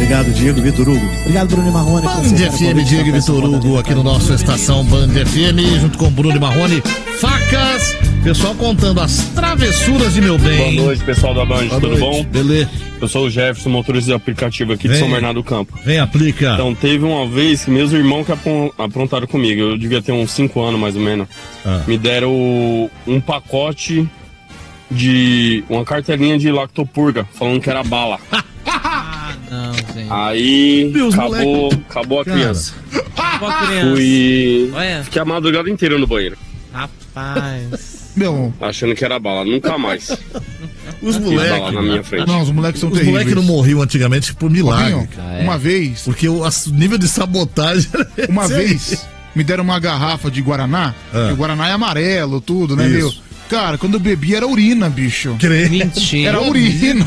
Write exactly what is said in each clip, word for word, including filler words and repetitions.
Obrigado, Diego, Vitor Hugo. Obrigado, Bruno e Marrone. Band F M, Diego e Vitor Hugo aqui no nosso Estação Band F M, junto com Bruno e Marrone. Facas, pessoal contando as travessuras de meu bem. Boa noite, pessoal da Band, Boa tudo noite. bom? Beleza. Eu sou o Jefferson, motorista de aplicativo aqui Vem. de São Bernardo do Campo. Vem, aplica. Então, teve uma vez que meus irmãos que apron- aprontaram comigo, eu devia ter uns cinco anos mais ou menos, Ah. me deram um pacote de uma cartelinha de lactopurga, falando que era bala. Ah, não, gente. Aí, Deus, acabou, moleque. acabou a Cara. criança. Boa criança. Fui... Olha, Fiquei a madrugada inteira no banheiro, rapaz. Meu, achando que era bala. Nunca mais. Os Fiz bala moleques. na minha frente. não, os moleques são Os terríveis. moleques não morriam antigamente por milagre, Robinho, cara. uma vez, Porque o as- nível de sabotagem. era uma esse vez, aí. me deram uma garrafa de Guaraná, Ah. e o Guaraná é amarelo, tudo, né, Isso. meu? Cara, quando eu bebi era urina, bicho. Crê. Mentira. Era urina.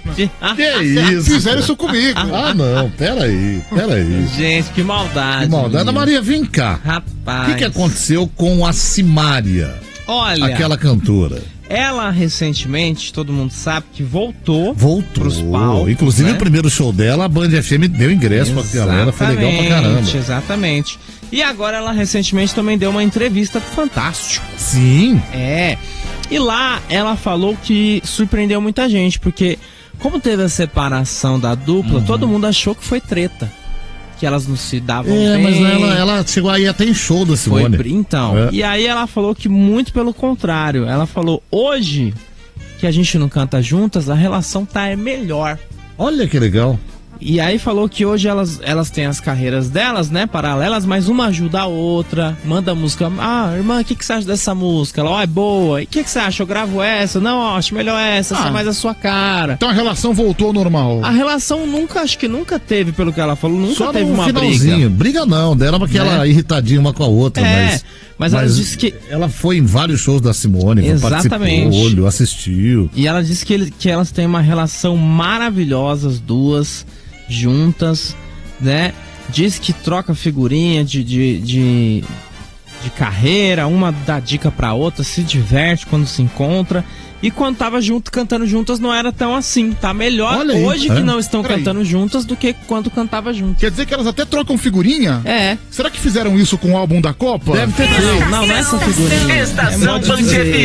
Que isso? Fizeram isso comigo. Ah, não, peraí, peraí. Gente, que maldade. Que maldade. Ana menino. Maria, vem cá. O Rapaz. que, que aconteceu com a Simária, Olha, aquela cantora? ela recentemente, todo mundo sabe que voltou. Voltou. Pros palcos, Inclusive, né? o primeiro show dela, a Band F M deu ingresso pra galera, foi legal pra caramba. Exatamente, Exatamente. E agora ela recentemente também deu uma entrevista pro Fantástico. Sim. É. E lá ela falou que surpreendeu muita gente, porque como teve a separação da dupla, Uhum. todo mundo achou que foi treta. Que elas não se davam É, bem. mas ela, ela chegou aí até em show da Foi, Simone. brin- então. É. E aí ela falou que muito pelo contrário. Ela falou, hoje que a gente não canta juntas, a relação tá melhor. Olha que legal. E aí falou que hoje elas, elas têm as carreiras delas, né, paralelas, mas uma ajuda a outra, manda música. Ah, irmã, o que, que você acha dessa música? Ela, ó, é boa. E o que, que você acha? Eu gravo essa? Não, ó, acho melhor essa, essa Ah. é mais a sua cara. Então a relação voltou ao normal. A relação nunca, acho que nunca teve, pelo que ela falou, nunca Só teve no uma finalzinho. briga. Briga não, deram aquela Né? irritadinha uma com a outra, É, mas... mas ela disse que- Ela foi em vários shows da Simone, Exatamente. participou, olho, assistiu. E ela disse que, ele- que elas têm uma relação maravilhosa, as duas, juntas, né? Diz que troca figurinha de, de, de, de carreira, uma dá dica pra outra, se diverte quando se encontra. E quando tava junto, cantando juntas, não era tão assim. Tá melhor Olha aí, hoje é. que não estão Peraí. cantando juntas do que quando cantava junto. Quer dizer que elas até trocam figurinha? É. Será que fizeram isso com o álbum da Copa? Deve ter feito. Não, não é essa figurinha. É Estação modo de Band dizer. F